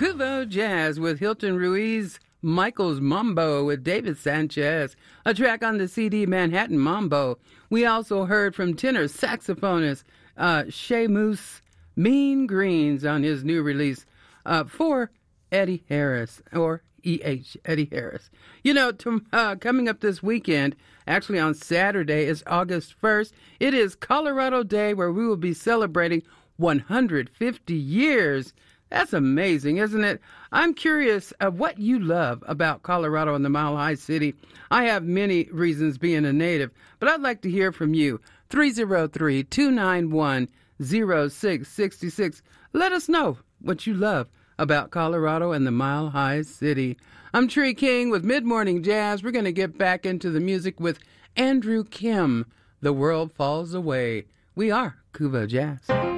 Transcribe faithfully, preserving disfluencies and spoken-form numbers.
Kuvo Jazz with Hilton Ruiz, Michael's Mambo with David Sanchez, a track on the C D Manhattan Mambo. We also heard from tenor saxophonist uh, Seamus Mean Greens on his new release uh, for Eddie Harris, or E H, Eddie Harris. You know, to, uh, coming up this weekend, actually on Saturday, is August first. It is Colorado Day, where we will be celebrating one hundred fifty years. That's amazing, isn't it? I'm curious of what you love about Colorado and the Mile High City. I have many reasons being a native, but I'd like to hear from you. three oh three, two nine one, oh six six six. Let us know what you love about Colorado and the Mile High City. I'm Tree King with Mid-Morning Jazz. We're going to get back into the music with Andrew Kim. The World Falls Away. We are Kuvo Jazz.